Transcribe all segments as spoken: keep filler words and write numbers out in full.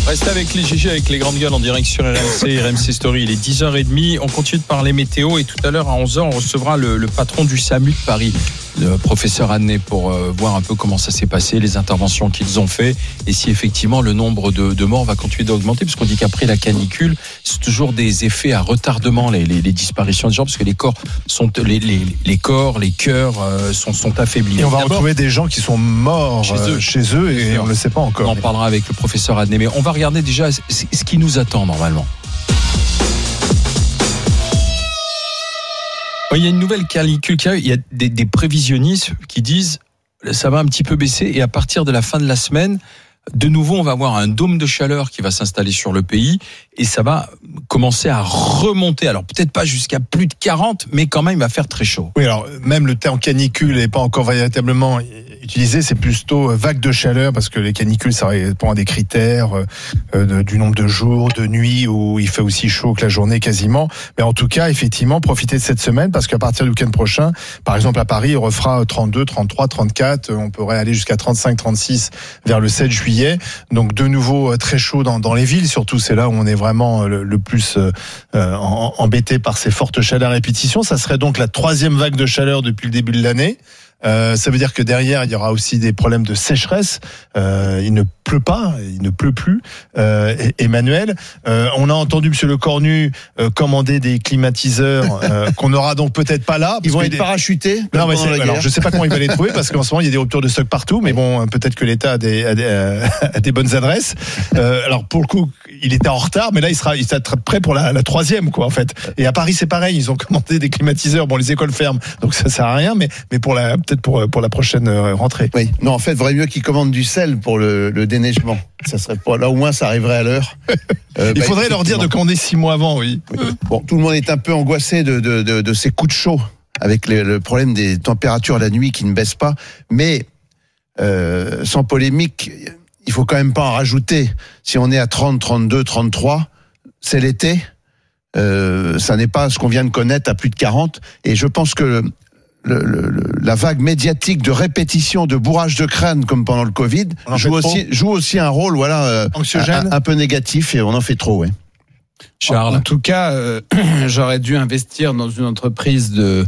Restez avec les G G, avec les grandes gueules en direct sur R M C, R M C Story. Il est dix heures trente. On continue de parler météo et tout à l'heure à onze heures, on recevra le, le patron du SAMU de Paris, le professeur Adnet, pour euh, voir un peu comment ça s'est passé, les interventions qu'ils ont fait et si effectivement le nombre de, de morts va continuer d'augmenter, parce qu'on dit qu'après la canicule, c'est toujours des effets à retardement, les, les, les disparitions de gens, parce que les corps sont, les, les, les corps, les cœurs euh, sont, sont affaiblis. Et on va D'abord, retrouver des gens qui sont morts chez eux, euh, chez eux et on ne le sait pas encore. On en parlera avec le professeur Adnet, mais on va regarder déjà ce qui nous attend normalement. Il y a une nouvelle canicule, il y a des, des prévisionnistes qui disent ça va un petit peu baisser et à partir de la fin de la semaine, de nouveau on va avoir un dôme de chaleur qui va s'installer sur le pays et ça va commencer à remonter. Alors peut-être pas jusqu'à plus de quarante, mais quand même il va faire très chaud. Oui, alors même le terme canicule n'est pas encore véritablement utilisé, c'est plutôt vague de chaleur, parce que les canicules ça répond à des critères euh, de, du nombre de jours, de nuits où il fait aussi chaud que la journée quasiment. Mais en tout cas, effectivement, profitez de cette semaine, parce qu'à partir du week-end prochain, par exemple à Paris, il refera trente-deux, trente-trois, trente-quatre, on pourrait aller jusqu'à trente-cinq, trente-six vers le sept juillet. Donc de nouveau très chaud dans, dans les villes, surtout c'est là où on est vraiment le, le plus euh, en, embêté par ces fortes chaleurs à répétition. Ça serait donc la troisième vague de chaleur depuis le début de l'année. Euh, ça veut dire que derrière il y aura aussi des problèmes de sécheresse. Euh, il ne pleut pas, il ne pleut plus. Euh, Emmanuel, euh, on a entendu Monsieur Le Cornu euh, commander des climatiseurs euh, qu'on n'aura donc peut-être pas là. Ils vont être des... parachutés. Non, mais c'est, alors je sais pas comment il va les trouver, parce qu'en ce moment il y a des ruptures de stock partout. Mais bon, peut-être que l'État a des, a des, euh, a des bonnes adresses. Euh, alors pour le coup, il était en retard, mais là il sera, il sera prêt pour la, la troisième, quoi, en fait. Et à Paris c'est pareil, ils ont commandé des climatiseurs. Bon, les écoles ferment, donc ça sert à rien, mais mais pour la peut-être pour pour la prochaine rentrée. Oui. Non, en fait, il vaudrait mieux qu'ils commandent du sel pour le, le déneigement. Ça serait pas là, au moins ça arriverait à l'heure. Euh, il bah, faudrait leur dire de commander six mois avant, oui. oui. Bon, tout le monde est un peu angoissé de de de, de ces coups de chaud, avec le, le problème des températures la nuit qui ne baissent pas, mais euh, sans polémique, il faut quand même pas en rajouter. Si on est à trente, trente-deux, trente-trois, c'est l'été. Euh, ça n'est pas ce qu'on vient de connaître à plus de quarante. Et je pense que Le, le, la vague médiatique de répétition, de bourrage de crâne comme pendant le Covid joue aussi, joue aussi un rôle, voilà, euh, anxiogène, un, un peu négatif, et on en fait trop, ouais. Charles. En, en tout cas, euh, j'aurais dû investir dans une entreprise de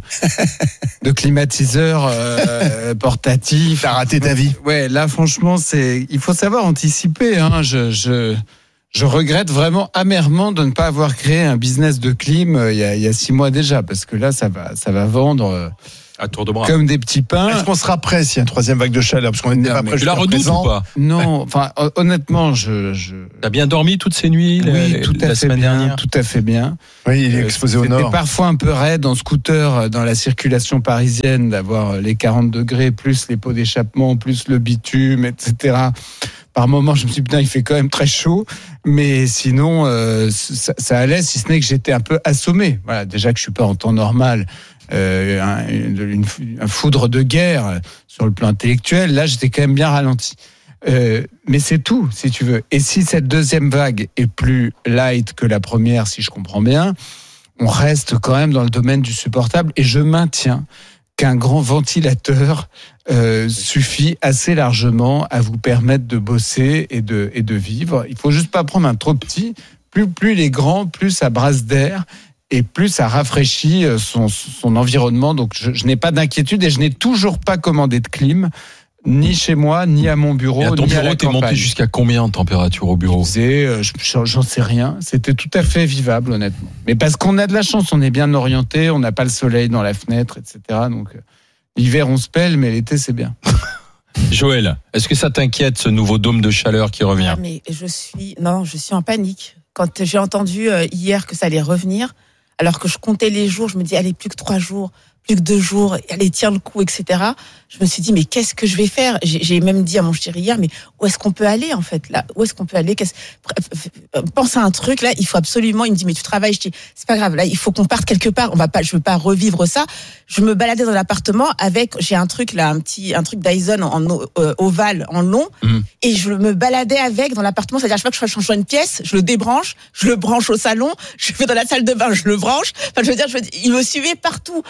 de climatiseurs euh, portatifs. T'as raté ta vie. Ouais, là franchement, c'est il faut savoir anticiper. Hein. Je je je regrette vraiment amèrement de ne pas avoir créé un business de clim euh, il y a il y a six mois déjà, parce que là ça va ça va vendre. Euh, à tour de bras. Comme des petits pains. Est-ce qu'on sera prêt s'il y a une troisième vague de chaleur, parce qu'on n'était pas prêt. Tu la redoutes ou pas? Non, enfin honnêtement, je, je. T'as bien dormi toutes ces nuits? Oui, la, tout à la fait semaine bien, dernière. tout à fait bien. Oui, il est exposé euh, au nord. C'était parfois un peu raide en scooter dans la circulation parisienne, d'avoir les quarante degrés plus les pots d'échappement plus le bitume, et cetera. Par moments, je me suis dit, putain, il fait quand même très chaud. Mais sinon, euh, ça, ça allait, si ce n'est que j'étais un peu assommé. Voilà, déjà que je suis pas en temps normal. Euh, un, une, un foudre de guerre sur le plan intellectuel. Là, j'étais quand même bien ralenti. Euh, mais c'est tout, si tu veux. Et si cette deuxième vague est plus light que la première, si je comprends bien, on reste quand même dans le domaine du supportable. Et je maintiens qu'un grand ventilateur euh, suffit assez largement à vous permettre de bosser et de, et de vivre. Il faut juste pas prendre un trop petit. Plus, plus il est grand, plus ça brasse d'air et plus ça rafraîchit son, son environnement. Donc je, je n'ai pas d'inquiétude et je n'ai toujours pas commandé de clim, ni chez moi, ni à mon bureau, et à ton ni bureau, à la t'es campagne. Monté jusqu'à combien en température au bureau? C'est, j'en sais rien. C'était tout à fait vivable, honnêtement. Mais parce qu'on a de la chance, on est bien orienté, on n'a pas le soleil dans la fenêtre, et cetera. Donc l'hiver, on se pèle, mais l'été, c'est bien. Joël, est-ce que ça t'inquiète, ce nouveau dôme de chaleur qui revient? Ah, mais je suis, non, je suis en panique. Quand j'ai entendu hier que ça allait revenir, alors que je comptais les jours, je me dis, allez, plus que trois jours, plus que deux jours, allez, tiens le coup, et cetera. Je me suis dit, mais qu'est-ce que je vais faire? J'ai, j'ai même dit à mon chéri hier, mais où est-ce qu'on peut aller, en fait, là? Où est-ce qu'on peut aller? Qu'est-ce... Pense à un truc, là, il faut absolument, il me dit, mais tu travailles, je dis, c'est pas grave, là, il faut qu'on parte quelque part, on va pas, je veux pas revivre ça. Je me baladais dans l'appartement avec, j'ai un truc, là, un petit, un truc Dyson en, en euh, ovale, en long, mmh. et je me baladais avec dans l'appartement, c'est-à-dire, à chaque fois que je change une pièce, je le débranche, je le branche au salon, je vais dans la salle de bain, je le branche, enfin, je veux dire, je veux dire, il me suivait partout. Je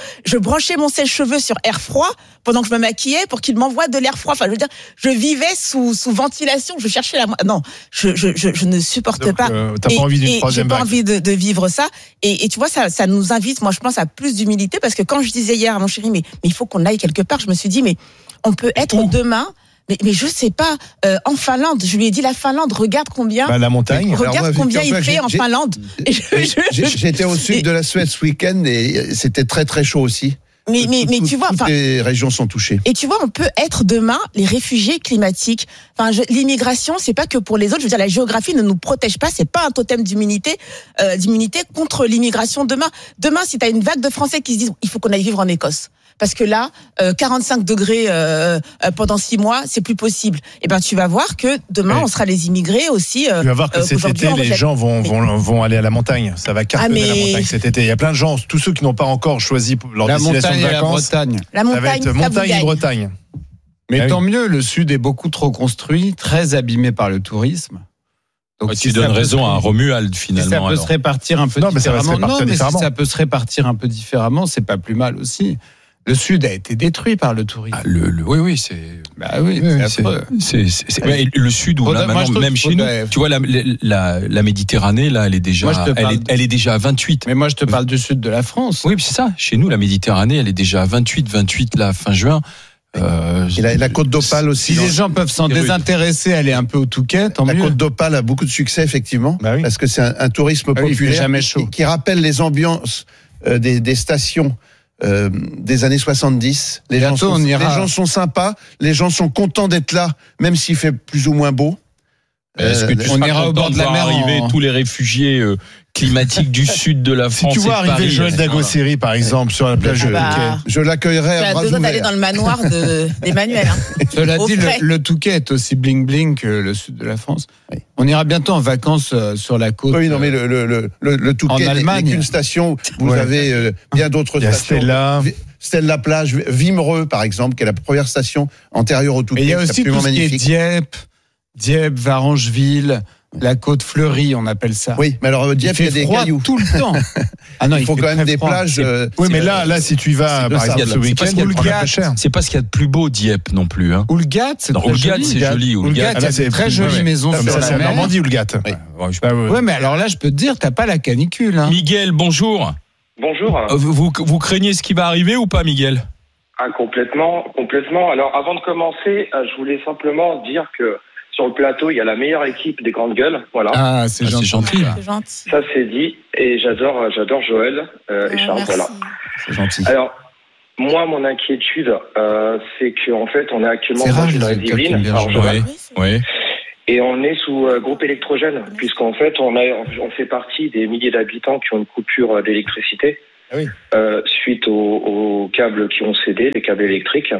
branché mon sèche-cheveux sur air froid pendant que je me maquillais pour qu'il m'envoie de l'air froid. Enfin, je veux dire, je vivais sous, sous ventilation. Je cherchais la, non, je, je, je, je ne supporte Donc, pas. euh, t'as et, pas envie d'une et troisième j'ai pas vague. envie de, de vivre ça. Et, et tu vois, ça, ça nous invite, moi, je pense, à plus d'humilité parce que quand je disais hier à mon chéri, mais, mais il faut qu'on aille quelque part, je me suis dit, mais on peut être Où demain. Mais, mais je sais pas, euh, en Finlande, je lui ai dit la Finlande, regarde combien, Bah, la montagne. Alors, regarde moi, combien il figure-toi, fait j'ai- en j'ai- Finlande. Et je- je- J'ai- je- J'étais au sud et- de la Suède ce week-end et c'était très très chaud aussi. Mais, mais, mais Tout- tu vois, toutes enfin, les régions sont touchées. et tu vois, on peut être demain les réfugiés climatiques. Enfin, je, l'immigration, c'est pas que pour les autres. Je veux dire, la géographie ne nous protège pas. C'est pas un totem d'immunité, euh, d'immunité contre l'immigration demain. Demain, si t'as une vague de Français qui se disent, il faut qu'on aille vivre en Écosse. Parce que là, euh, quarante-cinq degrés euh, euh, pendant six mois, c'est plus possible. Et ben, tu vas voir que demain, Ouais. on sera les immigrés aussi. Euh, Tu vas voir que euh, cet qu'aujourd'hui, été, on les rejette. gens vont, Mais- vont, vont aller à la montagne. Ça va cartonner Ah, mais- la montagne cet été. Il y a plein de gens, tous ceux qui n'ont pas encore choisi pour leur La destination montagne de et la vacances. Bretagne. La Ça va montagne, être ça vous montagne et gagne. Bretagne. Mais Ah oui. tant mieux, le Sud est beaucoup trop construit, très abîmé par le tourisme. Donc, Ouais, si tu ça donnes peut raison se- à Romuald Si finalement. ça peut alors. se répartir un peu Non, mais ça va se différemment. répartir non, mais différemment. si ça peut se répartir un peu différemment, c'est pas plus mal aussi. Le Sud a été détruit par le tourisme. Ah, le, le- oui, oui, c'est. Bah oui, Oui, c'est c'est- affreux. c'est- c'est- c'est- ouais, et le sud où Faudrait- là, moi, maintenant, je trouve même qu'il chez nous, faudrait- tu vois la, la, la Méditerranée là, elle est déjà, Moi, je te elle parle est, de- elle est déjà à vingt-huit. Mais moi, je te parle du Sud de la France. Oui, c'est ça. Chez nous, la Méditerranée, elle est déjà à vingt-huit, vingt-huit là, fin juin. Euh, Et la, la côte d'Opale aussi. Si dans- les gens peuvent s'en C'est rude. désintéresser, aller un peu au Touquet, tant La mieux. côte d'Opale a beaucoup de succès, effectivement, Bah oui. parce que c'est un, un tourisme Ah oui, il fait populaire jamais qui- chaud. Qui, rappelle les ambiances euh, des, des stations euh, des années soixante-dix. Les gens, Bientôt, sont, on ira. les gens sont sympas, les gens sont contents d'être là, même s'il fait plus ou moins beau. Est-ce que Euh, tu on seras ira au content bord de la voir mer arriver en- tous les réfugiés euh, climatiques du sud de la Si France tu vois et de arriver Paris, Joël euh, Dagosseri, par exemple, sur la plage je, de bah, Touquet. je l'accueillerai Tu à as bras deux ans d'aller ouverts. dans le manoir de, d'Emmanuel. Hein. Cela Au dit, frais. le, le Touquet est aussi bling-bling que le Sud de la France. Oui. On ira bientôt en vacances euh, sur la côte. Oui, non, mais le, le, le, le, le Touquet En n'est- Allemagne. n'est qu'une station. Vous Ouais. avez euh, bien d'autres Il y a stations. Stella. Vi- Stella Plage, Vimereux, par exemple, qui est la première station antérieure au Touquet. Et il y a qui est aussi tout absolument ce qui est magnifique. Dieppe, Dieppe, Varangeville, la côte fleurie, on appelle ça. Oui, mais alors Dieppe, il y a fait des froid cailloux. tout le temps. Ah non, Il faut fait quand même très des froid. plages. C'est- euh, Oui, mais c'est- là, là, si tu y vas, c'est le par exemple, sable. ce C'est week-end, pas ce tu qu'il y a de prends un peu plus- cher. C'est pas ce qu'il y a de plus beau, Dieppe non plus. Hein. Oulgat, c'est Non, très Oulgat, joli. c'est joli. Oulgat, Oulgat, il y a là, des c'est très plus- jolies ouais. maisons Comme sur ça, la c'est en mer. Normandie, Oulgat. Oui. Ouais, je- Bah, ouais. Ouais, mais alors là, je peux te dire, t'as pas la canicule. Hein. Miguel, bonjour. Bonjour. Euh, Vous, vous craignez ce qui va arriver ou pas, Miguel? Ah, complètement, complètement. Alors, avant de commencer, euh, je voulais simplement dire que sur le plateau, il y a la meilleure équipe des grandes gueules. Voilà. Ah, c'est Ah, c'est gentil. gentil. C'est gentil. Ça, c'est dit. Et j'adore, euh, j'adore Joël euh, et Ah, Charles. merci. Voilà. C'est gentil. Alors, moi, mon inquiétude, euh, c'est qu'en fait, on est actuellement C'est moi, rare, je suis les dans les auditeurs qui Yvelines, aiment bien alors, jouer. Joël, Ouais. Oui, c'est- Oui. et on est sous euh, groupe électrogène, puisqu'en fait, on, a, on fait partie des milliers d'habitants qui ont une coupure euh, d'électricité Ah oui. euh, suite aux, aux câbles qui ont cédé, les câbles électriques.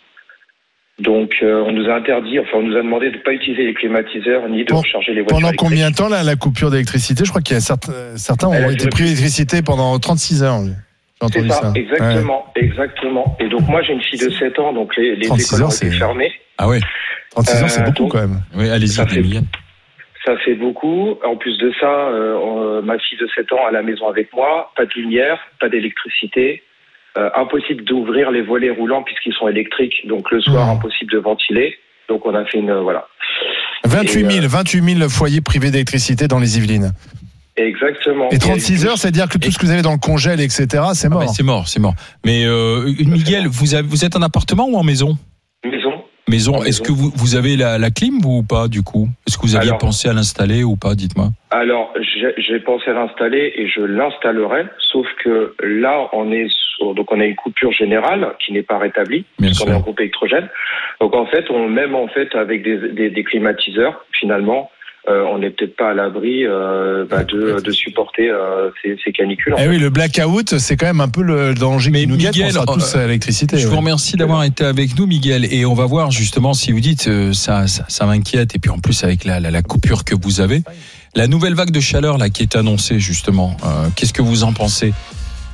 Donc, euh, on nous a interdit, enfin, on nous a demandé de ne pas utiliser les climatiseurs ni de Bon, recharger les voitures Pendant électriques. combien de temps, là, la coupure d'électricité? Je crois qu'il y a certains, certains Elle ont a été duré- privés d'électricité pendant trente-six heures. J'ai C'est entendu ça, ça. Ouais. exactement, exactement. Et donc, moi, j'ai une fille de sept ans, donc les, les trente-six écoles heures, ont été c'est- fermées. Ah ouais. trente-six heures, c'est Euh, beaucoup donc- quand même. Oui, allez-y, Ça fait- Miguel. Ça fait beaucoup. En plus de ça, euh, ma fille de sept ans à la maison avec moi, pas de lumière, pas d'électricité, euh, impossible d'ouvrir les volets roulants puisqu'ils sont électriques, donc le soir, Mmh. impossible de ventiler. Donc on a fait une... Voilà. vingt-huit mille, Et, euh, vingt-huit mille foyers privés d'électricité dans les Yvelines. Exactement. Et trente-six heures, c'est-à-dire que tout ce que vous avez dans le congèle, et cetera, c'est Ah mort. bah, c'est mort, c'est mort. Mais euh, Miguel, vous, avez, vous êtes en appartement ou en maison? Maison. Maison. En Est-ce maison. que vous, vous avez la, la clim ou pas du coup? Est-ce que vous aviez Alors- pensé à l'installer ou pas? Dites-moi. Alors, j'ai j'ai pensé à l'installer et je l'installerai, sauf que là, on est sur, donc on a une coupure générale qui n'est pas rétablie, Bien puisqu'on est sûr. en groupe électrogène. Donc en fait, on même en fait avec des, des, des climatiseurs, finalement, euh, on n'est peut-être pas à l'abri euh, bah, de, de supporter euh, ces, ces canicules. en Eh fait. oui, le blackout, c'est quand même un peu le danger Mais qui nous guette. On Miguel, sera tous euh, à l'électricité. Je ouais. vous remercie d'avoir été avec nous, Miguel. Et on va voir justement si vous dites euh, ça, ça, ça m'inquiète. Et puis en plus avec la, la, la coupure que vous avez, la nouvelle vague de chaleur là qui est annoncée justement. Euh, qu'est-ce que vous en pensez?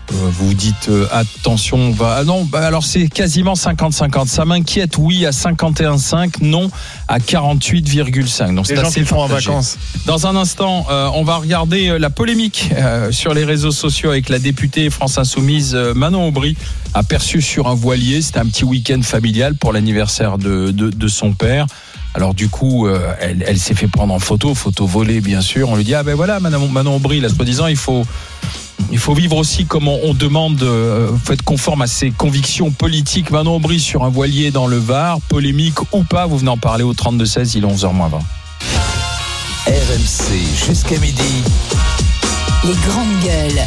Vous vous dites euh, attention, on va. Ah non, bah alors c'est quasiment cinquante cinquante. Ça m'inquiète, oui, à cinquante et un virgule cinq, non à quarante-huit virgule cinq. Donc les c'est gens assez qui sont en partagé. vacances. Dans un instant, euh, on va regarder la polémique euh, sur les réseaux sociaux avec la députée France Insoumise euh, Manon Aubry, aperçue sur un voilier. C'était un petit week-end familial pour l'anniversaire de, de, de son père. Alors du coup, euh, elle, elle s'est fait prendre en photo, photo volée bien sûr. On lui dit ah ben voilà Manon, Manon Aubry, là soi-disant il faut il faut vivre aussi comme on, on demande, euh, faut être conforme à ses convictions politiques. Manon Aubry sur un voilier dans le Var, polémique ou pas, vous venez en parler au trente-deux seize, il est onze heures moins vingt. R M C jusqu'à midi. Les grandes gueules.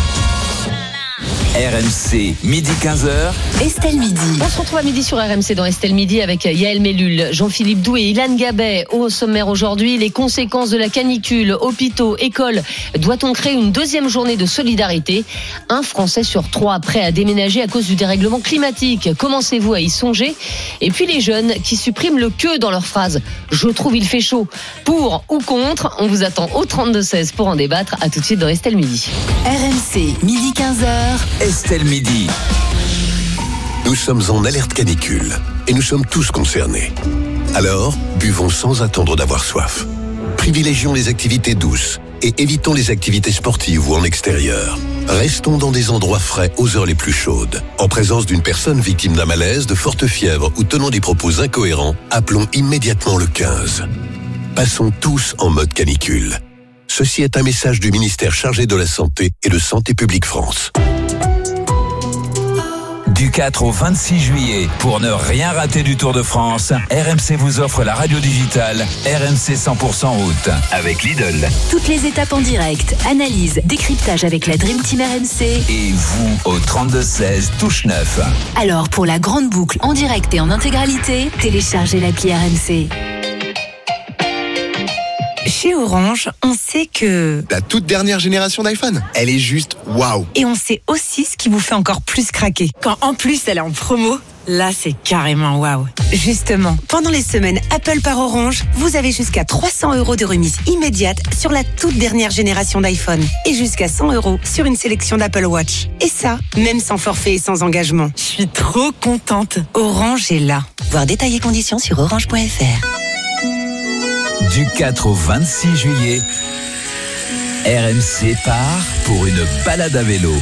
R M C, midi quinze heures. Estelle Midi. On se retrouve à midi sur R M C dans Estelle Midi avec Yael Mellul, Jean-Philippe Doué, Ilan Gabet. Au sommaire aujourd'hui, les conséquences de la canicule, hôpitaux, écoles. Doit-on créer une deuxième journée de solidarité ? Un Français sur trois prêt à déménager à cause du dérèglement climatique. Commencez-vous à y songer ? Et puis les jeunes qui suppriment le que dans leur phrase. Je trouve il fait chaud. Pour ou contre ? On vous attend au trente-deux seize pour en débattre. À tout de suite dans Estelle Midi. R M C, midi quinze heures. Estelle Midi. Nous sommes en alerte canicule et nous sommes tous concernés. Alors, buvons sans attendre d'avoir soif. Privilégions les activités douces et évitons les activités sportives ou en extérieur. Restons dans des endroits frais aux heures les plus chaudes. En présence d'une personne victime d'un malaise, de forte fièvre ou tenant des propos incohérents, appelons immédiatement le quinze. Passons tous en mode canicule. Ceci est un message du ministère chargé de la Santé et de Santé publique France. Du quatre au vingt-six juillet, pour ne rien rater du Tour de France, R M C vous offre la radio digitale R M C cent pour cent route avec Lidl. Toutes les étapes en direct, analyse, décryptage avec la Dream Team R M C. Et vous au trente-deux seize, touche neuf. Alors pour la grande boucle en direct et en intégralité, téléchargez l'appli R M C. Chez Orange, on sait que... La toute dernière génération d'iPhone, elle est juste waouh. Et on sait aussi ce qui vous fait encore plus craquer. Quand en plus elle est en promo, là c'est carrément waouh. Justement, pendant les semaines Apple par Orange, vous avez jusqu'à trois cents euros de remise immédiate sur la toute dernière génération d'iPhone. Et jusqu'à cent euros sur une sélection d'Apple Watch. Et ça, même sans forfait et sans engagement. Je suis trop contente. Orange est là. Voir détails et conditions sur orange point f r. Du quatre au vingt-six juillet, R M C part pour une balade à vélo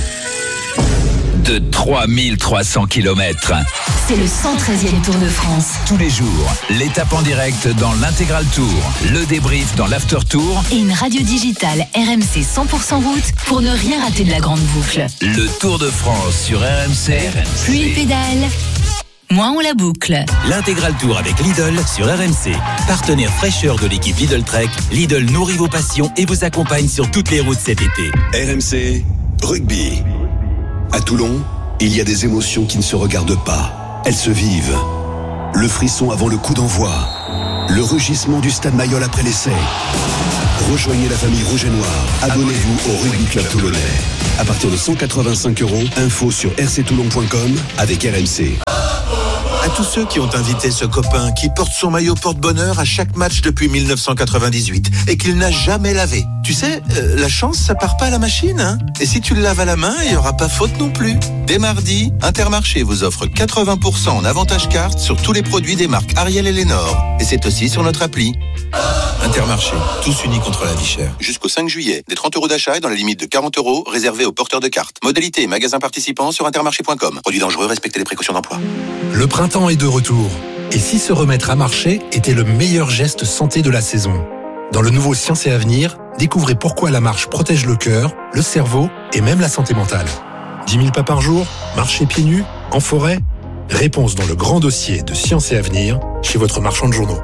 de trois mille trois cents kilomètres. C'est le cent treizième Tour de France. Tous les jours, l'étape en direct dans l'intégral Tour, le débrief dans l'after Tour et une radio digitale R M C cent pour cent route pour ne rien rater de la grande boucle. Le Tour de France sur R M C. Plus il pédale, moins on la boucle. L'intégral Tour avec Lidl sur R M C. Partenaire fraîcheur de l'équipe Lidl Trek, Lidl nourrit vos passions et vous accompagne sur toutes les routes cet été. R M C, rugby. À Toulon, il y a des émotions qui ne se regardent pas. Elles se vivent. Le frisson avant le coup d'envoi. Le rugissement du stade Mayol après l'essai. Rejoignez la famille rouge et noir. Abonnez-vous au Rugby Club Toulonnais. À partir de cent quatre-vingt-cinq euros, info sur r c toulon point com avec R M C. À tous ceux qui ont invité ce copain qui porte son maillot porte-bonheur à chaque match depuis mille neuf cent quatre-vingt-dix-huit et qu'il n'a jamais lavé. Tu sais, euh, la chance, ça part pas à la machine, hein. Et si tu le laves à la main, il y aura pas faute non plus. Dès mardi, Intermarché vous offre quatre-vingts pour cent en avantage carte sur tous les produits des marques Ariel et Lénore. Et c'est aussi sur notre appli. Intermarché, tous unis contre la vie chère. Jusqu'au cinq juillet, des trente euros d'achat et dans la limite de quarante euros réservés aux porteurs de cartes. Modalité et magasins participants sur intermarché point com. Produits dangereux, respectez les précautions d'emploi. Le printemps est de retour. Et si se remettre à marcher était le meilleur geste santé de la saison ? Dans le nouveau Science et Avenir, découvrez pourquoi la marche protège le cœur, le cerveau et même la santé mentale. dix mille pas par jour, marcher pieds nus, en forêt ? Réponse dans le grand dossier de Science et Avenir chez votre marchand de journaux.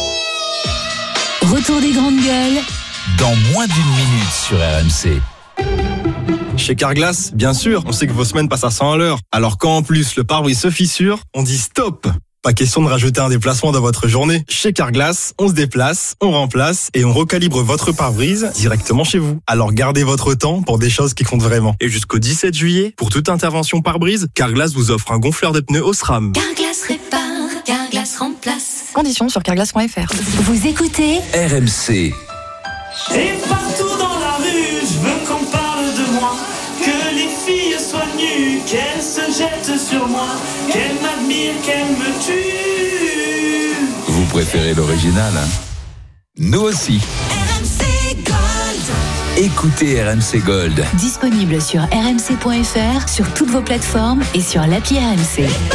Retour des grandes gueules. Dans moins d'une minute sur R M C. Chez Carglass, bien sûr, on sait que vos semaines passent à cent à l'heure. Alors quand en plus le pare-brise se fissure, on dit stop. Pas question de rajouter un déplacement dans votre journée. Chez Carglass, on se déplace, on remplace et on recalibre votre pare-brise directement chez vous. Alors gardez votre temps pour des choses qui comptent vraiment. Et jusqu'au dix-sept juillet, pour toute intervention pare-brise, Carglass vous offre un gonfleur de pneus Osram. Carglass répare, Carglass remplace. Conditions sur carglass point f r. Vous écoutez R M C. Et partout dans la rue, je veux qu'on parle de moi, que les filles nu, qu'elle se jette sur moi, qu'elle m'admire, qu'elle me tue. Vous préférez l'original, hein? Nous aussi. R M C Gold. Écoutez R M C Gold. Disponible sur r m c point f r, sur toutes vos plateformes et sur l'appli R M C.